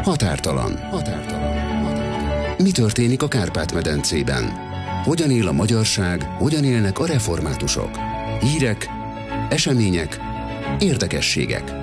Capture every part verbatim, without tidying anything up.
Határtalan. Határtalan. Mi történik a Kárpát-medencében? Hogyan él a magyarság, hogyan élnek a reformátusok? Hírek, események, érdekességek.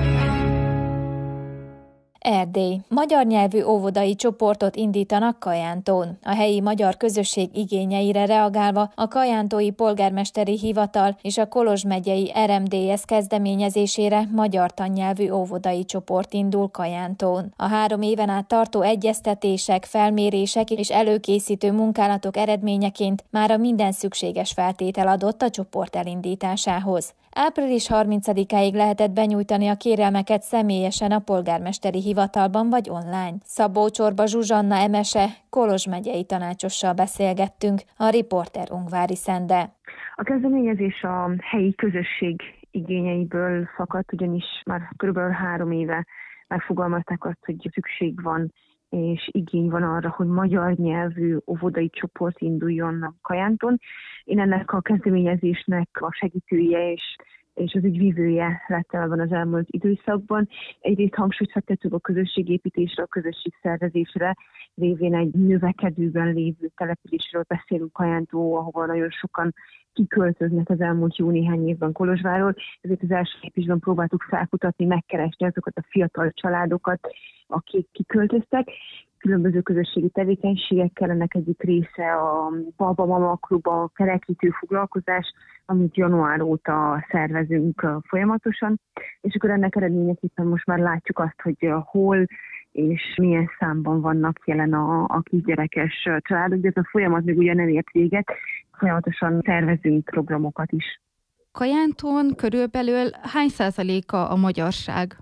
Erdély. Magyar nyelvű óvodai csoportot indítanak Kajántón. A helyi magyar közösség igényeire reagálva a kajántói polgármesteri hivatal és a Kolozs megyei er em dé es kezdeményezésére magyar tannyelvű óvodai csoport indul Kajántón. A három éven át tartó egyeztetések, felmérések és előkészítő munkálatok eredményeként mára minden szükséges feltétel adott a csoport elindításához. április harmincadikáig lehetett benyújtani a kérelmeket személyesen a polgármesteri hivatalban vagy online. Szabó Csorba Zsuzsanna emese, Kolozs megyei tanácsossal beszélgettünk, a riporter Ungvári Szende. A kezdeményezés a helyi közösség igényeiből fakadt, ugyanis már kb. három éve megfogalmazták azt, hogy szükség van és igény van arra, hogy magyar nyelvű óvodai csoport induljon Kajánton. Én ennek a kezdeményezésnek a segítője és, és az ügyvívője lettem ebben az elmúlt időszakban. Egyrészt hangsúlyt fektetünk a közösségépítésre, a közösségszervezésre, révén egy növekedőben lévő településről beszélünk Kajántó, ahova nagyon sokan kiköltöznek az elmúlt jó néhány évben Kolozsvárról. Ezért az első lépésben próbáltuk felkutatni, megkeresni azokat a fiatal családokat, akik kiköltöztek. Különböző közösségi tevékenységekkel, ennek egyik része a Baba Mama Klub, a kerekítő foglalkozás, amit január óta szervezünk folyamatosan, és akkor ennek eredményeképpen most már látjuk azt, hogy hol és milyen számban vannak jelen a, a kisgyerekes családok, de ez a folyamat még ugye nem ért véget, folyamatosan szervezünk programokat is. Kajánton körülbelül hány százaléka a magyarság?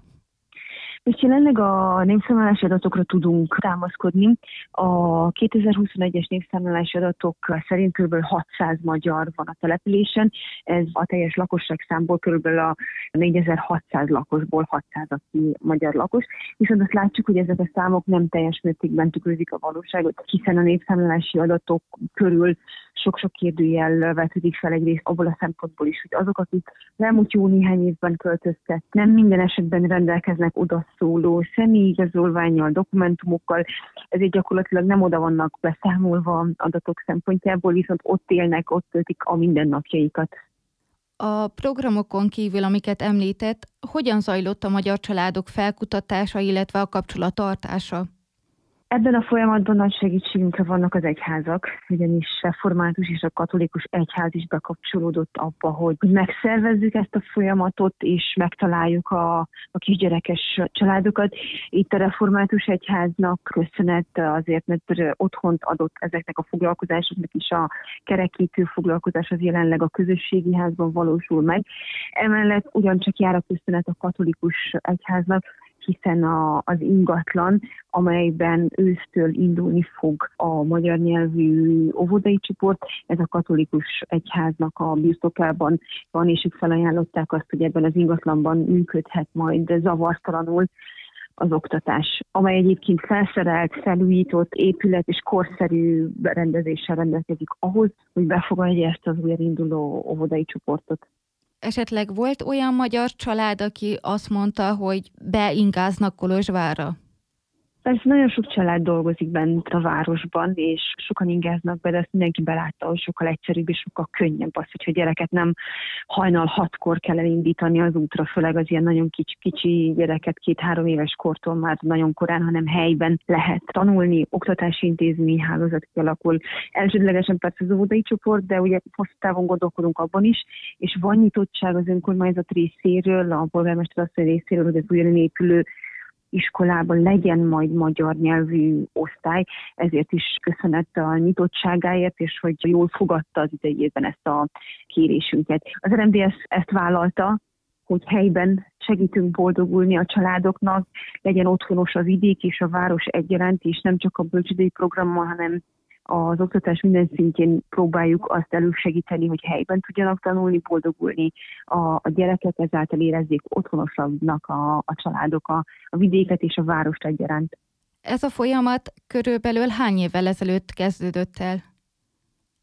És jelenleg a népszámlálási adatokra tudunk támaszkodni. A kétezer-huszonegyes népszámlálási adatok szerint kb. hatszáz magyar van a településen. Ez a teljes lakosság számból kb. A négyezer-hatszáz lakosból hatszáz, aki magyar lakos. Viszont azt látjuk, hogy ezek a számok nem teljes mértékben tükrözik a valóságot, hiszen a népszámlálási adatok körül sok-sok kérdőjel vetődik fel egyrészt abból a szempontból is, hogy azok, akik az elmúlt jó néhány évben költöztek, nem minden esetben rendelkeznek odaszóló személyigazolvánnyal, dokumentumokkal, ezért gyakorlatilag nem oda vannak beszámolva adatok szempontjából, viszont ott élnek, ott töltik a mindennapjaikat. A programokon kívül, amiket említett, hogyan zajlott a magyar családok felkutatása, illetve a kapcsolattartása? Ebben a folyamatban nagy segítségünkre vannak az egyházak, ugyanis református és a katolikus egyház is bekapcsolódott abba, hogy megszervezzük ezt a folyamatot, és megtaláljuk a, a kisgyerekes családokat. Itt a református egyháznak köszönet azért, mert otthont adott ezeknek a foglalkozásoknak is, a kerekítő foglalkozás az jelenleg a közösségi házban valósul meg. Emellett ugyancsak jár a köszönet a katolikus egyháznak, hiszen a, az ingatlan, amelyben ősztől indulni fog a magyar nyelvű óvodai csoport, ez a katolikus egyháznak a birtokában van, és ők felajánlották azt, hogy ebben az ingatlanban működhet majd zavartalanul az oktatás, amely egyébként felszerelt, felújított épület és korszerű berendezéssel rendelkezik ahhoz, hogy befogadja ezt az újrainduló óvodai csoportot. Esetleg volt olyan magyar család, aki azt mondta, hogy beingáznak Kolozsvárra? Persze nagyon sok család dolgozik bent a városban, és sokan ingáznak be, de azt mindenki belátta, hogy sokkal egyszerűbb és sokkal könnyebb az, hogyha gyereket nem hajnal hatkor kell elindítani az útra, főleg az ilyen nagyon kicsi, kicsi gyereket két-három éves kortól már nagyon korán, hanem helyben lehet tanulni, oktatási intézmény, hálózat kialakul. Elsődlegesen persze az óvodai csoport, de ugye hosszú távon gondolkodunk abban is, és van nyitottság az önkormányzat részéről, a polgármester asszony részéről, hogy az újra épülő iskolában legyen majd magyar nyelvű osztály, ezért is köszönet a nyitottságáért, és hogy jól fogadta az idejében ezt a kérésünket. Az er em dé es ezt vállalta, hogy helyben segítünk boldogulni a családoknak, legyen otthonos a vidék és a város egyaránt, és nem csak a bölcsődei programmal, hanem az oktatás minden szintjén próbáljuk azt elősegíteni, hogy helyben tudjanak tanulni, boldogulni a, a gyerekek, ezáltal érezzék otthonosabbnak a, a családok a, a vidéket és a várost egyaránt. Ez a folyamat körülbelül hány évvel ezelőtt kezdődött el?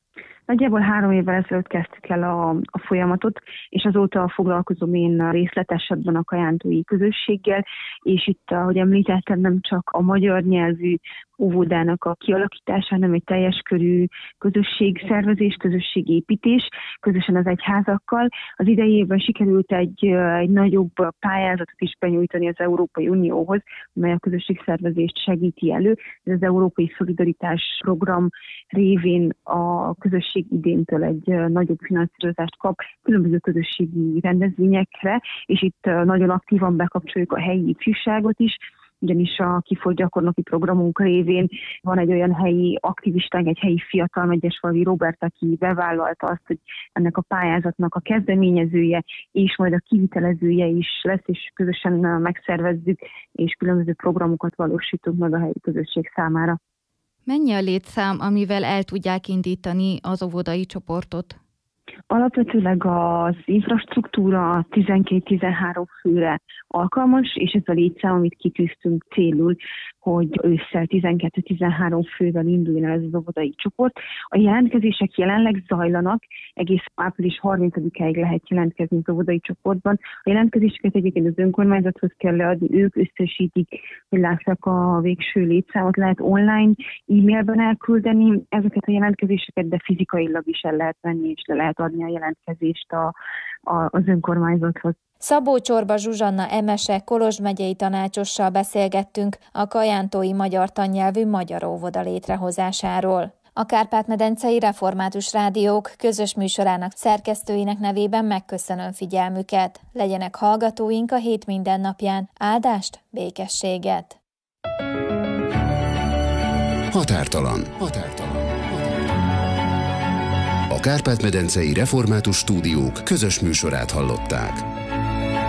Nagyjából három évvel ezelőtt kezdtük el a, a folyamatot, és azóta foglalkozom én részletesebben a kajántói közösséggel, és itt, ahogy említettem, nem csak a magyar nyelvű óvodának a kialakítása, hanem egy teljes körű közösségszervezés, közösségépítés, közösen az egyházakkal. Az idei évben sikerült egy, egy nagyobb pályázatot is benyújtani az Európai Unióhoz, amely a közösségszervezést segíti elő. Ez az Európai Szolidaritás Program révén a közösség idéntől egy nagyobb finanszírozást kap különböző közösségi rendezvényekre, és itt nagyon aktívan bekapcsoljuk a helyi ifjúságot is, ugyanis a Kifolt gyakornoki programunk révén van egy olyan helyi aktivistánk, egy helyi fiatal Megyesfalvi Róbert, aki bevállalta azt, hogy ennek a pályázatnak a kezdeményezője és majd a kivitelezője is lesz, és közösen megszervezzük, és különböző programokat valósítunk meg a helyi közösség számára. Mennyi a létszám, amivel el tudják indítani az óvodai csoportot? Alapvetőleg az infrastruktúra tizenkét-tizenhárom főre alkalmas, és ez a létszám, amit kitűztünk célul, hogy ősszel tizenkettő-tizenhárom fővel induljon ez az óvodai csoport. A jelentkezések jelenleg zajlanak, egész április harmincadikáig lehet jelentkezni az óvodai csoportban. A jelentkezéseket egyébként az önkormányzathoz kell leadni, ők összesítik, hogy lássák a végső létszámot, lehet online, e-mailben elküldeni ezeket a jelentkezéseket, de fizikailag is el lehet venni, és le lehet adni a jelentkezést a, a, az önkormányzathoz. Szabó Csorba Zsuzsanna Emese Kolozs megyei tanácsossal beszélgettünk a kajántói magyar tannyelvű magyar óvoda létrehozásáról. A Kárpát-medencei Református Rádiók közös műsorának szerkesztőinek nevében megköszönöm figyelmüket. Legyenek hallgatóink a hét mindennapján. Áldást, békességet! Határtalan. Határtalan. A Kárpát-medencei Református Stúdiók közös műsorát hallották.